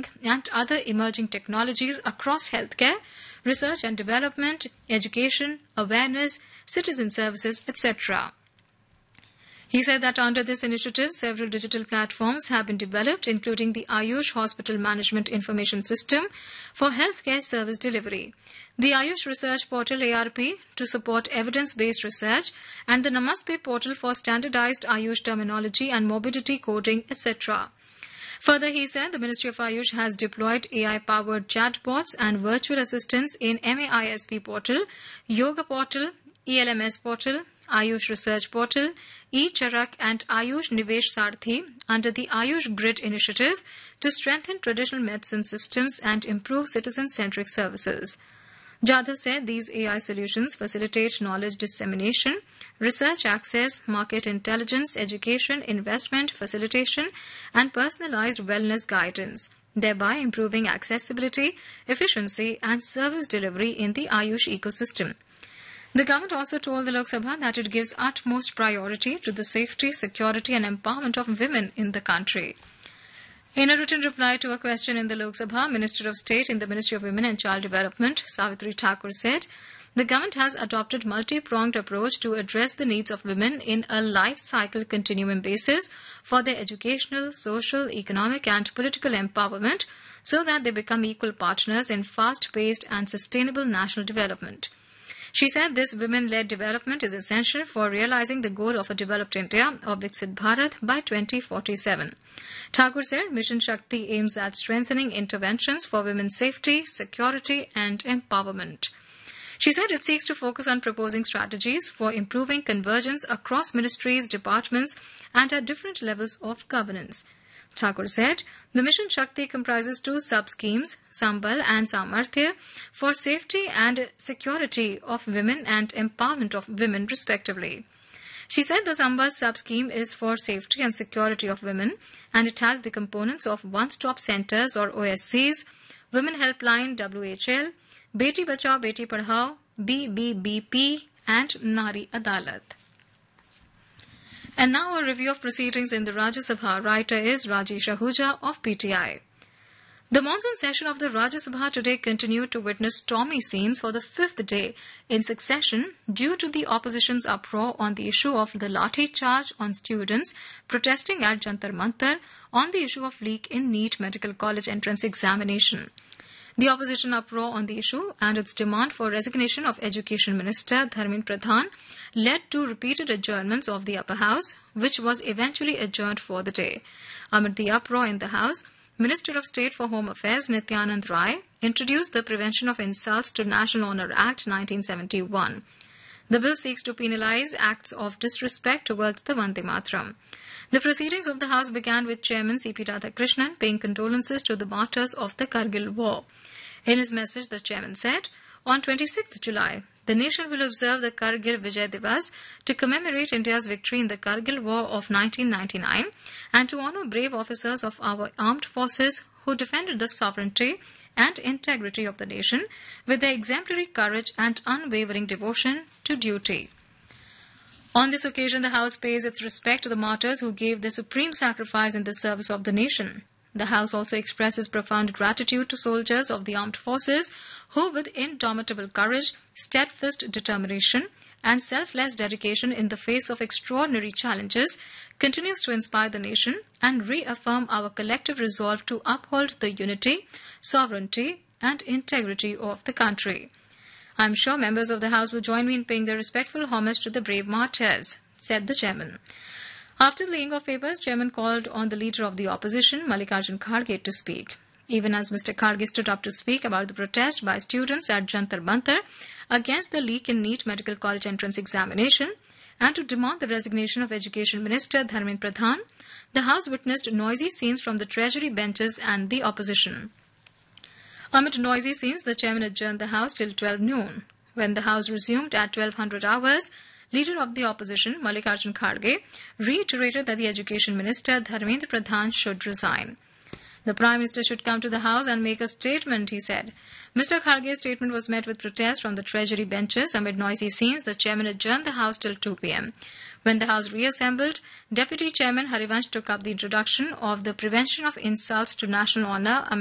learning, and other emerging technologies across healthcare, research and development, education, awareness, citizen services, etc. He said that under this initiative, several digital platforms have been developed, including the Ayush Hospital Management Information System for healthcare service delivery, the Ayush Research Portal ARP to support evidence-based research, and the Namaste portal for standardized Ayush terminology and morbidity coding, etc. Further, he said the Ministry of Ayush has deployed AI-powered chatbots and virtual assistants in MAISP portal, Yoga portal, ELMS portal, Ayush Research Portal, eCharak and Ayush Nivesh Sarthi under the Ayush Grid initiative to strengthen traditional medicine systems and improve citizen-centric services. Jadhav said these AI solutions facilitate knowledge dissemination, research access, market intelligence, education, investment, facilitation, and personalized wellness guidance, thereby improving accessibility, efficiency, and service delivery in the Ayush ecosystem. The government also told the Lok Sabha that it gives utmost priority to the safety, security and empowerment of women in the country. In a written reply to a question in the Lok Sabha, Minister of State in the Ministry of Women and Child Development, Savitri Thakur, said the government has adopted multi-pronged approach to address the needs of women in a life cycle continuum basis for their educational, social, economic and political empowerment so that they become equal partners in fast-paced and sustainable national development. She said this women-led development is essential for realizing the goal of a developed India or Viksit Bharat by 2047. Thakur said Mission Shakti aims at strengthening interventions for women's safety, security and empowerment. She said it seeks to focus on proposing strategies for improving convergence across ministries, departments and at different levels of governance. Thakur said the Mission Shakti comprises two sub-schemes, Sambal and Samarthya, for safety and security of women and empowerment of women respectively. She said the Sambal sub-scheme is for safety and security of women and it has the components of one-stop centres or OSCs, Women Helpline WHL, Beti Bachao Beti Padhao, BBBP and Nari Adalat. And now a review of proceedings in the Rajya Sabha. Writer is Rajesh Ahuja of PTI. The monsoon session of the Rajya Sabha today continued to witness stormy scenes for the fifth day in succession due to the opposition's uproar on the issue of the lathi charge on students protesting at Jantar Mantar on the issue of leak in NEET Medical College entrance examination. The opposition uproar on the issue and its demand for resignation of Education Minister Dharmendra Pradhan led to repeated adjournments of the upper house, which was eventually adjourned for the day. Amid the uproar in the House, Minister of State for Home Affairs Nityanand Rai introduced the Prevention of Insults to National Honour Act 1971. The bill seeks to penalise acts of disrespect towards the Vande Mataram. The proceedings of the House began with Chairman C.P. Radhakrishnan paying condolences to the martyrs of the Kargil War. In his message, the Chairman said, on 26th July, the nation will observe the Kargil Vijay Divas to commemorate India's victory in the Kargil War of 1999 and to honour brave officers of our armed forces who defended the sovereignty and integrity of the nation with their exemplary courage and unwavering devotion to duty. On this occasion, the House pays its respect to the martyrs who gave their supreme sacrifice in the service of the nation. The House also expresses profound gratitude to soldiers of the armed forces who, with indomitable courage, steadfast determination and selfless dedication in the face of extraordinary challenges, continues to inspire the nation and reaffirm our collective resolve to uphold the unity, sovereignty and integrity of the country. I am sure members of the House will join me in paying their respectful homage to the brave martyrs, said the Chairman. After the laying of papers, Chairman called on the Leader of the Opposition, Mallikarjun Kharge, to speak. Even as Mr. Kharge stood up to speak about the protest by students at Jantar Mantar against the leak in NEET Medical College entrance examination and to demand the resignation of Education Minister Dharmendra Pradhan, the House witnessed noisy scenes from the Treasury benches and the opposition. Amid noisy scenes, the Chairman adjourned the House till 12 noon. When the House resumed at 1200 hours, Leader of the Opposition, Mallikarjun Kharge, reiterated that the Education Minister, Dharmendra Pradhan, should resign. The Prime Minister should come to the House and make a statement, he said. Mr. Kharge's statement was met with protest from the Treasury benches. Amid noisy scenes, the Chairman adjourned the House till 2 p.m. When the House reassembled, Deputy Chairman Harivansh took up the introduction of the Prevention of Insults to National Honour